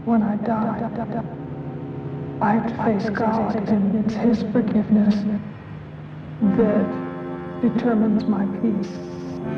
when I die, I have to face God, and it's His forgiveness that determines my peace.